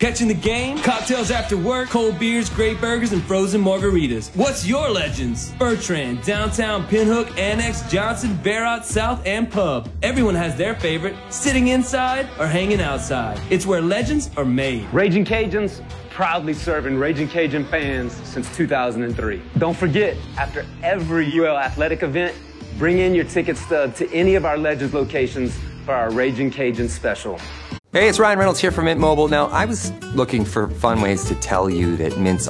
Catching the game? Cocktails after work, cold beers, great burgers, and frozen margaritas. What's your Legends? Bertrand, Downtown, Pinhook, Annex, Johnson, Barrott, South, and Pub. Everyone has their favorite, sitting inside or hanging outside. It's where legends are made. Raging Cajuns, proudly serving Raging Cajun fans since 2003. Don't forget, after every UL athletic event, bring in your ticket stub to any of our Legends locations for our Raging Cajun special. Hey, it's Ryan Reynolds here from Mint Mobile. Now, I was looking for fun ways to tell you that Mint's